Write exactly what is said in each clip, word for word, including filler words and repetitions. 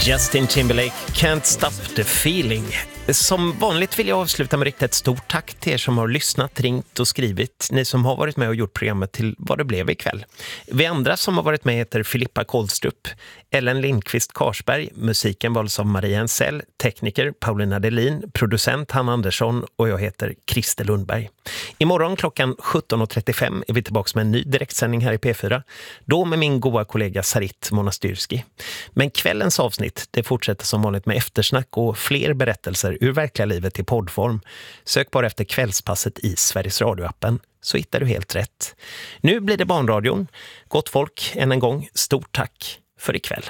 Justin Timberlake, Can't Stop the Feeling. Som vanligt vill jag avsluta med riktigt ett stort tack till er som har lyssnat, ringt och skrivit. Ni som har varit med och gjort programmet till vad det blev ikväll. Vi andra som har varit med heter Filippa Kohlstrup, Ellen Lindqvist Karsberg, musiken valdes av Maria Ensell, tekniker Paulina Delin, producent Hanna Andersson och jag heter Christer Lundberg. Imorgon klockan sjutton och trettiofem är vi tillbaka med en ny direktsändning här i P fyra. Då med min goda kollega Sarit Monastyrski. Men kvällens avsnitt, det fortsätter som vanligt med eftersnack och fler berättelser ur verkliga livet i poddform. Sök bara efter Kvällspasset i Sveriges Radio-appen så hittar du helt rätt. Nu blir det Barnradion. Gott folk, än en gång, stort tack för ikväll.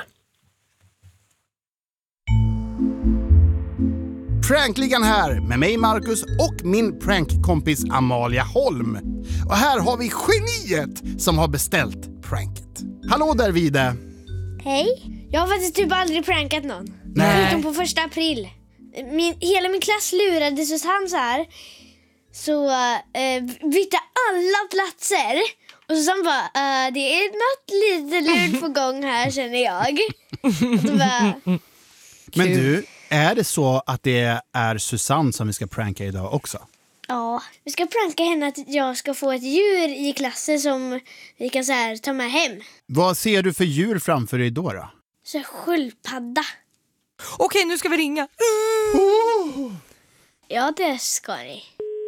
Prankligan här med mig Marcus och min prankkompis Amalia Holm. Och här har vi geniet som har beställt pranket. Hallå där, Vide. Hej. Jag har faktiskt typ aldrig prankat någon. Nej. Förutom på första april. Min, hela min klass lurade Susanne så här. Så eh, bytte alla platser. Och Susanne bara, eh, det är något lite lurt på gång här, känner jag. Och då bara... Men du, är det så att det är Susanne som vi ska pranka idag också? Ja, vi ska pranka henne att jag ska få ett djur i klassen som vi kan så här, ta med hem. Vad ser du för djur framför dig då då? Så här, sköldpadda. Okej, nu ska vi ringa. Oh! Ja, det ska ni.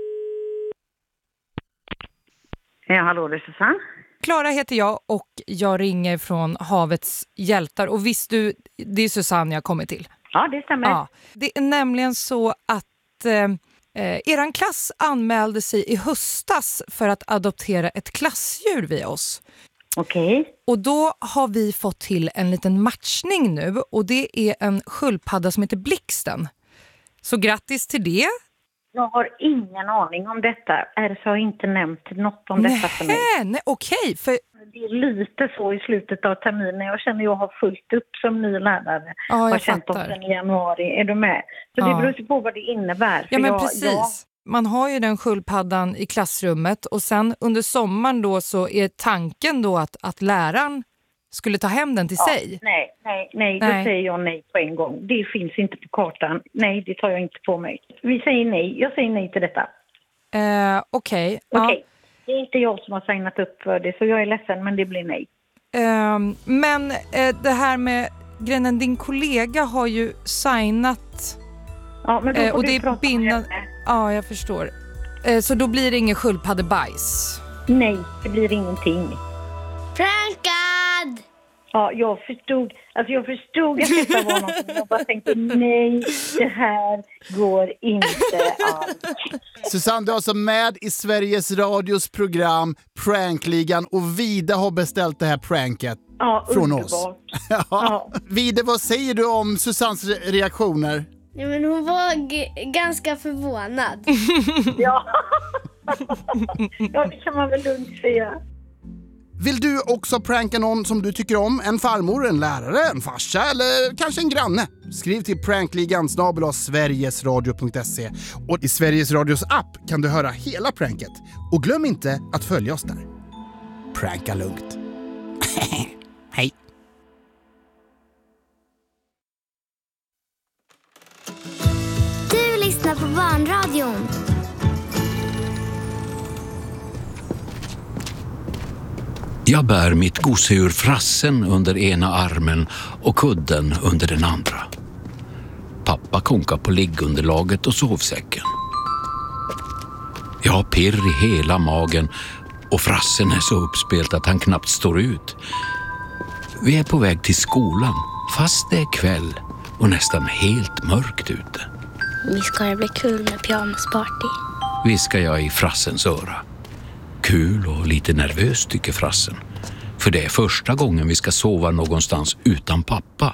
Ja, hallå, det är Susanne. Klara heter jag och jag ringer från Havets hjältar. Och visst du, det är Susanne jag kommer till. Ja, det stämmer. Ja, det är nämligen så att eh, eh, eran klass anmälde sig i höstas för att adoptera ett klassdjur via oss. Okej. Och då har vi fått till en liten matchning nu och det är en sköldpadda som heter Blixten. Så grattis till det. Jag har ingen aning om detta. R S har inte nämnt något om detta för mig. Nej, okej. För... Det är lite så i slutet av terminen. Jag känner att jag har fullt upp som ny lärare. Ja, jag har känt fattar. sedan i januari. Är du med? Så Ja. det beror på vad det innebär. Ja, För men jag, precis. Jag... Man har ju den sköldpaddan i klassrummet och sen under sommaren då så är tanken då att, att läraren skulle ta hem den till Ja, sig. nej, nej, nej, Nej. då säger jag nej på en gång. Det finns inte på kartan. Nej, det tar jag inte på mig. Vi säger nej. Jag säger nej till detta. Eh, Okej. Okay. Okej. Det är inte jag som har signat upp för det, så jag är ledsen, men det blir nej. Ja. Eh, men eh, det här med grejen, din kollega har ju signat Ja, men då får eh, och du det är prata med binda... henne. Ja, jag förstår. Eh, så då blir det ingen sköldpaddebajs. Nej, det blir ingenting. Prankad! Ja, jag förstod, alltså jag förstod att detta var något. Jag bara tänkte, nej, det här går inte alls. Susanne, du är alltså med i Sveriges Radios program Prankligan och Vida har beställt det här pranket Ja, från underbart. oss. Ja. Ja. Vida, vad säger du om Susannes re- reaktioner? Ja, men hon var g- ganska förvånad. Ja. Ja, det kan man väl lugnt säga. Vill du också pranka någon som du tycker om? En farmor, en lärare, en farsa eller kanske en granne? Skriv till prankligan snabel-a sverigesradio punkt se. Och i Sveriges Radios app kan du höra hela pranket. Och glöm inte att följa oss där. Pranka lugnt. Hej. Du lyssnar på Barnradion. Jag bär mitt gosedjur Frassen under ena armen och kudden under den andra. Pappa konkar på liggunderlaget och sovsäcken. Jag har pirr i hela magen och Frassen är så uppspelt att han knappt står ut. Vi är på väg till skolan fast det är kväll och nästan helt mörkt ute. Vi ska det bli kul med pyjamasparty. Viskar jag i Frassens öra. Kul och lite nervös tycker Frassen. För det är första gången vi ska sova någonstans utan pappa.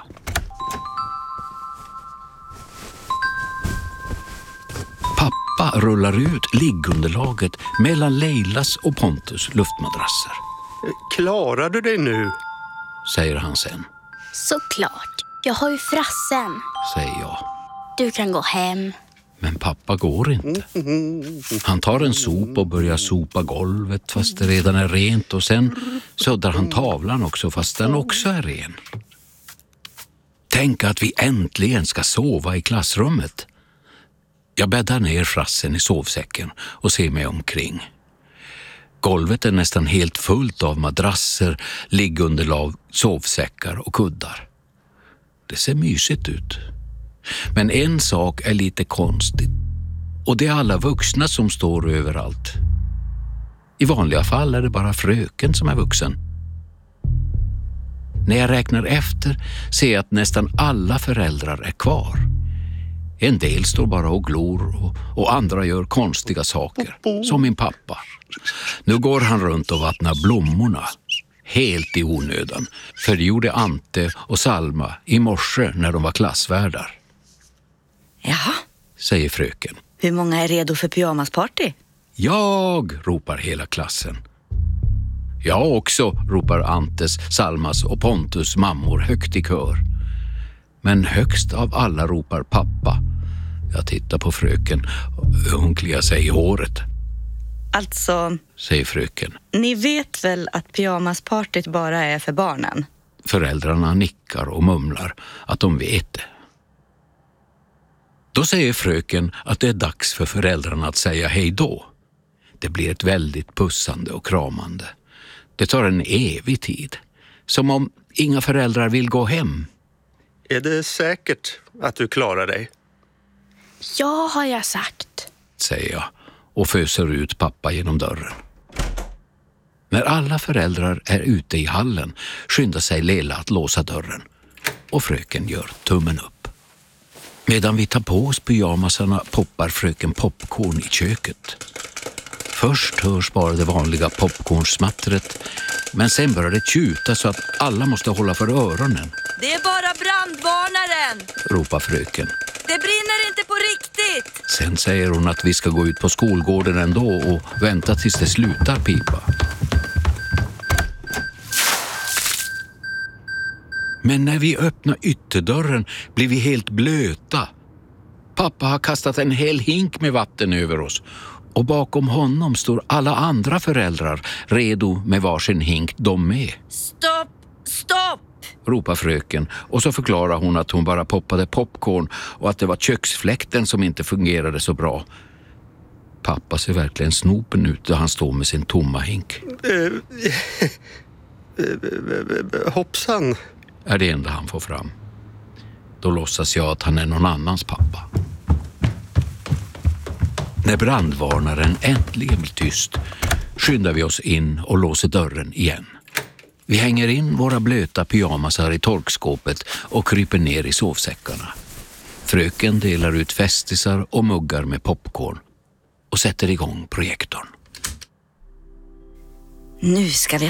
Pappa rullar ut liggunderlaget mellan Leilas och Pontus luftmadrasser. Klarar du dig nu? Säger han sen, Såklart. Jag har ju Frassen. säger jag. Du kan gå hem. Men pappa går inte. Han tar en sop och börjar sopa golvet fast det redan är rent. Och sen suddar han tavlan också fast den också är ren. Tänk att vi äntligen ska sova i klassrummet. Jag bäddar ner frassen i sovsäcken och ser mig omkring. Golvet är nästan helt fullt av madrasser, liggunderlag, sovsäckar och kuddar. Det ser mysigt ut. Men en sak är lite konstigt. Och det är alla vuxna som står överallt. I vanliga fall är det bara fröken som är vuxen. När jag räknar efter ser jag att nästan alla föräldrar är kvar. En del står bara och glor och, och andra gör konstiga saker, som min pappa. Nu går han runt och vattnar blommorna, helt i onödan. För det gjorde Ante och Salma i morse när de var klassvärdar. Jaha, säger fröken. hur många är redo för pyjamasparty? Jag, ropar hela klassen. Jag också, ropar Antes, Salmas och Pontus mammor högt i kör. Men högst av alla ropar pappa. Jag tittar på fröken och hon kliar sig i håret. Alltså, säger fröken. Ni vet väl att pyjamaspartyt bara är för barnen? Föräldrarna nickar och mumlar att de vet det. Då säger fröken att det är dags för föräldrarna att säga hej då. Det blir ett väldigt pussande och kramande. Det tar en evig tid. Som om inga föräldrar vill gå hem. Är det säkert att du klarar dig? Ja, har jag sagt. Säger jag och föser ut pappa genom dörren. När alla föräldrar är ute i hallen skyndar sig Lela att låsa dörren. Och fröken gör tummen upp. Medan vi tar på oss pyjamasarna poppar fröken popcorn i köket. Först hörs bara det vanliga popcornsmattret, men sen börjar det tjuta så att alla måste hålla för öronen. Det är bara brandvarnaren, ropar fröken. Det brinner inte på riktigt. Sen säger hon att vi ska gå ut på skolgården ändå och vänta tills det slutar pipa. Men när vi öppnar ytterdörren blir vi helt blöta. Pappa har kastat en hel hink med vatten över oss. Och bakom honom står alla andra föräldrar redo med varsin hink de med. Stopp, stopp! Ropar fröken och så förklarar hon att hon bara poppade popcorn och att det var köksfläkten som inte fungerade så bra. Pappa ser verkligen snopen ut där han står med sin tomma hink. Hoppsan. Är det enda han får fram. Då låtsas jag att han är någon annans pappa. När brandvarnaren äntligen blir tyst skyndar vi oss in och låser dörren igen. Vi hänger in våra blöta pyjamasar i torkskåpet och kryper ner i sovsäckarna. Fröken delar ut festisar och muggar med popcorn och sätter igång projektorn. Nu ska vi